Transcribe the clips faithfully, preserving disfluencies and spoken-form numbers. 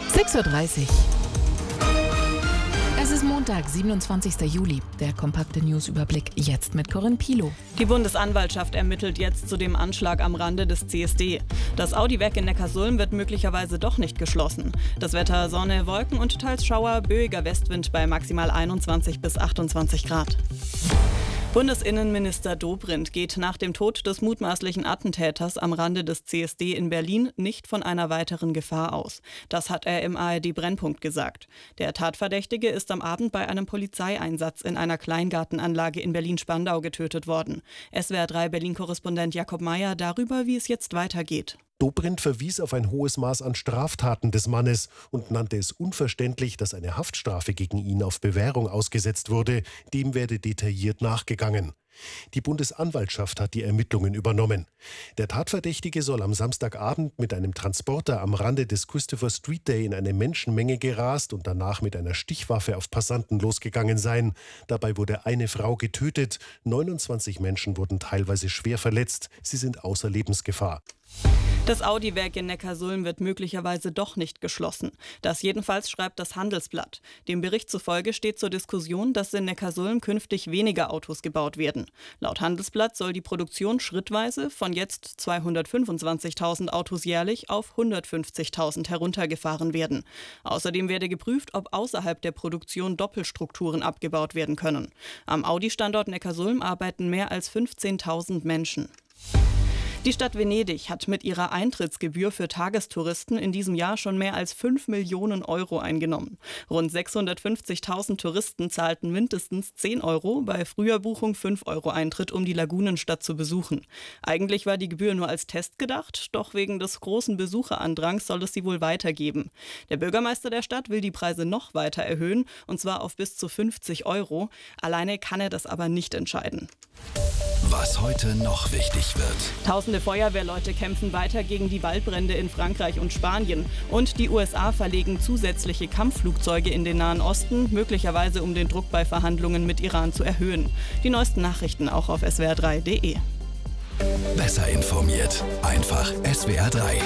sechs Uhr dreißig. Es ist Montag, siebenundzwanzigster Juli. Der kompakte Newsüberblick jetzt mit Corinne Pilow. Die Bundesanwaltschaft ermittelt jetzt zu dem Anschlag am Rande des C S D. Das Audi-Werk in Neckarsulm wird möglicherweise doch nicht geschlossen. Das Wetter: Sonne, Wolken und teils Schauer, böiger Westwind bei maximal einundzwanzig bis achtundzwanzig Grad. Bundesinnenminister Dobrindt geht nach dem Tod des mutmaßlichen Attentäters am Rande des C S D in Berlin nicht von einer weiteren Gefahr aus. Das hat er im A R D-Brennpunkt gesagt. Der Tatverdächtige ist am Abend bei einem Polizeieinsatz in einer Kleingartenanlage in Berlin-Spandau getötet worden. S W R drei Berlin-Korrespondent Jakob Meyer darüber, wie es jetzt weitergeht. Dobrindt verwies auf ein hohes Maß an Straftaten des Mannes und nannte es unverständlich, dass eine Haftstrafe gegen ihn auf Bewährung ausgesetzt wurde. Dem werde detailliert nachgegangen. Die Bundesanwaltschaft hat die Ermittlungen übernommen. Der Tatverdächtige soll am Samstagabend mit einem Transporter am Rande des Christopher Street Day in eine Menschenmenge gerast und danach mit einer Stichwaffe auf Passanten losgegangen sein. Dabei wurde eine Frau getötet, neunundzwanzig Menschen wurden teilweise schwer verletzt. Sie sind außer Lebensgefahr. Das Audi-Werk in Neckarsulm wird möglicherweise doch nicht geschlossen. Das jedenfalls schreibt das Handelsblatt. Dem Bericht zufolge steht zur Diskussion, dass in Neckarsulm künftig weniger Autos gebaut werden. Laut Handelsblatt soll die Produktion schrittweise von jetzt zweihundertfünfundzwanzigtausend Autos jährlich auf hundertfünfzigtausend heruntergefahren werden. Außerdem werde geprüft, ob außerhalb der Produktion Doppelstrukturen abgebaut werden können. Am Audi-Standort Neckarsulm arbeiten mehr als fünfzehntausend Menschen. Die Stadt Venedig hat mit ihrer Eintrittsgebühr für Tagestouristen in diesem Jahr schon mehr als fünf Millionen Euro eingenommen. Rund sechshundertfünfzigtausend Touristen zahlten mindestens zehn Euro, bei Frühjahrbuchung fünf Euro Eintritt, um die Lagunenstadt zu besuchen. Eigentlich war die Gebühr nur als Test gedacht, doch wegen des großen Besucherandrangs soll es sie wohl weitergeben. Der Bürgermeister der Stadt will die Preise noch weiter erhöhen, und zwar auf bis zu fünfzig Euro. Alleine kann er das aber nicht entscheiden. Was heute noch wichtig wird. Tausende Feuerwehrleute kämpfen weiter gegen die Waldbrände in Frankreich und Spanien. Und die U S A verlegen zusätzliche Kampfflugzeuge in den Nahen Osten, möglicherweise um den Druck bei Verhandlungen mit Iran zu erhöhen. Die neuesten Nachrichten auch auf S W R drei punkt de. Besser informiert. Einfach S W R drei.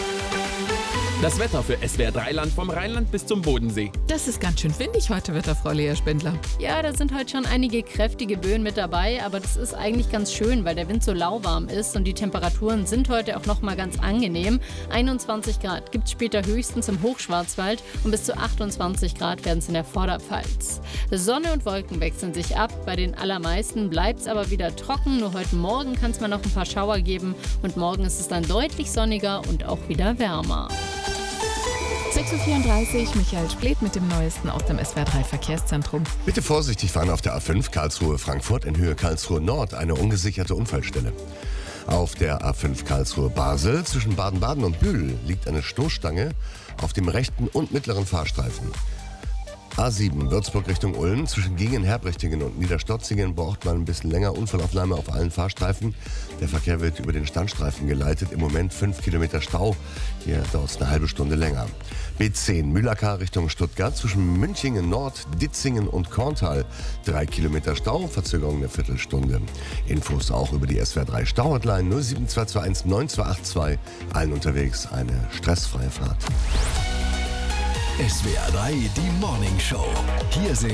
Das Wetter für S W R drei Land vom Rheinland bis zum Bodensee. Das ist ganz schön windig heute Wetter, Frau Lea Spindler. Ja, da sind heute schon einige kräftige Böen mit dabei, aber das ist eigentlich ganz schön, weil der Wind so lauwarm ist und die Temperaturen sind heute auch noch mal ganz angenehm. einundzwanzig Grad gibt es später höchstens im Hochschwarzwald und bis zu achtundzwanzig Grad werden es in der Vorderpfalz. Sonne und Wolken wechseln sich ab, bei den allermeisten bleibt es aber wieder trocken. Nur heute Morgen kann es mal noch ein paar Schauer geben und morgen ist es dann deutlich sonniger und auch wieder wärmer. sechs Uhr vierunddreißig, Michael Splet mit dem Neuesten aus dem S W R drei Verkehrszentrum. Bitte vorsichtig fahren auf der A fünf Karlsruhe-Frankfurt in Höhe Karlsruhe-Nord, eine ungesicherte Unfallstelle. Auf der A fünf Karlsruhe-Basel zwischen Baden-Baden und Bühl liegt eine Stoßstange auf dem rechten und mittleren Fahrstreifen. A sieben Würzburg Richtung Ulm, zwischen Gingen-Herbrichtingen und Niederstotzingen braucht man ein bisschen länger. Unfallaufnahme auf allen Fahrstreifen. Der Verkehr wird über den Standstreifen geleitet. Im Moment fünf Kilometer Stau. Hier dauert es eine halbe Stunde länger. B zehn Mühlacker Richtung Stuttgart, zwischen Münchingen Nord, Ditzingen und Korntal. Drei Kilometer Stau, Verzögerung eine Viertelstunde. Infos auch über die S W R drei Stau-Hotline null sieben zwei zwei eins neun zwei acht zwei. Allen unterwegs eine stressfreie Fahrt. S W R drei, die Morning Show. Hier sind